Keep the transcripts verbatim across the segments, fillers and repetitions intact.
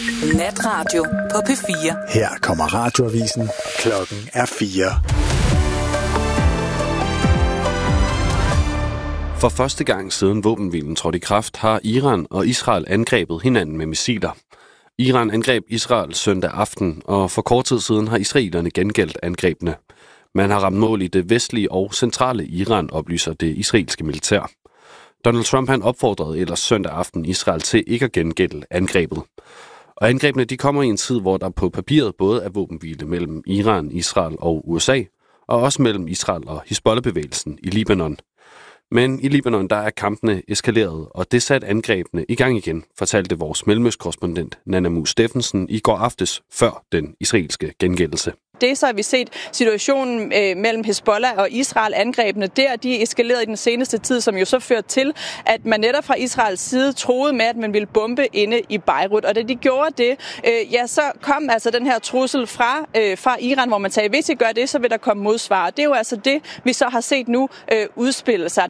Natradio på P fire. Her kommer radioavisen. Klokken er fire. For første gang siden våbenhvilen trådte i kraft, har Iran og Israel angrebet hinanden med missiler. Iran angreb Israel søndag aften, og for kort tid siden har israelerne gengældt angrebene. Man har ramt mål i det vestlige og centrale Iran, oplyser det israelske militær. Donald Trump han opfordrede ellers søndag aften Israel til ikke at gengælde angrebet. Og angrebene de kommer i en tid, hvor der på papiret både er våbenhvile mellem Iran, Israel og U S A, og også mellem Israel og Hizbollah-bevægelsen i Libanon. Men i Libanon der er kampene eskaleret, og det satte angrebene i gang igen, fortalte vores mellemøstkorrespondent Nana Mu Steffensen i går aftes før den israelske gengældelse. Det så har vi set situationen øh, mellem Hizbollah og Israel, angrebene der, de eskalerede i den seneste tid, som jo så førte til, at man netop fra Israels side troede med, at man ville bombe inde i Beirut. Og da de gjorde det, øh, ja, så kom altså den her trussel fra, øh, fra Iran, hvor man sagde, hvis I gør det, så vil der komme modsvar. Det er jo altså det, vi så har set nu øh, udspille sig.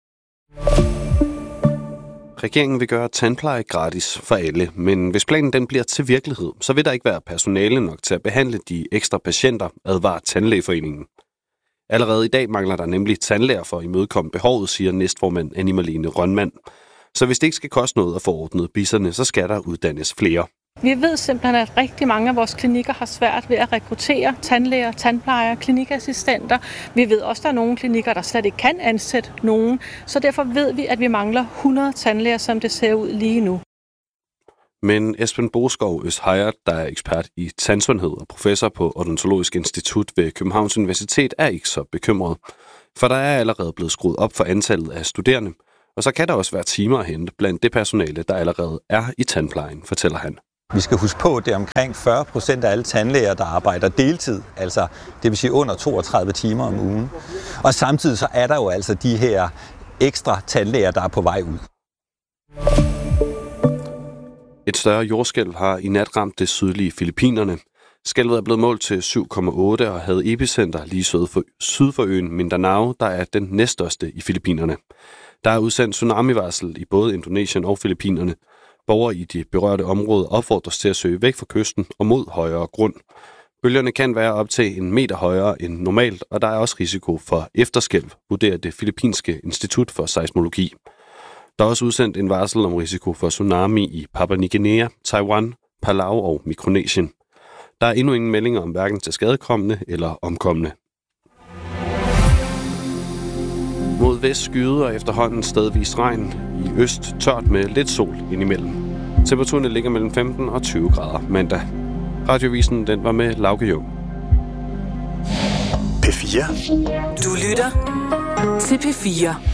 Regeringen vil gøre tandpleje gratis for alle, men hvis planen den bliver til virkelighed, så vil der ikke være personale nok til at behandle de ekstra patienter, advarer Tandlægeforeningen. Allerede i dag mangler der nemlig tandlæger for at imødekomme behovet, siger næstformand Annie Marlene Rønmand. Så hvis det ikke skal koste noget at få ordnet bisserne, så skal der uddannes flere. Vi ved simpelthen, at rigtig mange af vores klinikker har svært ved at rekruttere tandlæger, tandplejere, klinikassistenter. Vi ved også, at der er nogle klinikker, der slet ikke kan ansætte nogen. Så derfor ved vi, at vi mangler hundrede tandlæger, som det ser ud lige nu. Men Esben Boskov Østhejert, der er ekspert i tandsundhed og professor på Odontologisk Institut ved Københavns Universitet, er ikke så bekymret. For der er allerede blevet skruet op for antallet af studerende, og så kan der også være timer at hente blandt det personale, der allerede er i tandplejen, fortæller han. Vi skal huske på, at det er omkring fyrre procent af alle tandlæger, der arbejder deltid, altså det vil sige under toogtredive timer om ugen. Og samtidig så er der jo altså de her ekstra tandlæger, der er på vej ud. Et større jordskælv har i nat ramt det sydlige Filippinerne. Skælvet er blevet målt til syv komma otte og havde epicenter lige syd for, syd for øen Mindanao, der er den næststørste i Filippinerne. Der er udsendt tsunamivarsel i både Indonesien og Filippinerne. Borgere i de berørte områder opfordres til at søge væk fra kysten og mod højere grund. Bølgerne kan være op til en meter højere end normalt, og der er også risiko for efterskælv, vurderer det Filippinske Institut for Seismologi. Der er også udsendt en varsel om risiko for tsunami i Papua Ny Guinea, Taiwan, Palau og Mikronesien. Der er endnu ingen meldinger om hverken til skadekommende eller omkomne. Mod vest skyder og efterhånden stedvis regn. I øst tørt med lidt sol indimellem. Temperaturen ligger mellem femten og tyve grader mandag. Radioavisen den var med Lauke Jung. P fire. Du lytter til P fire.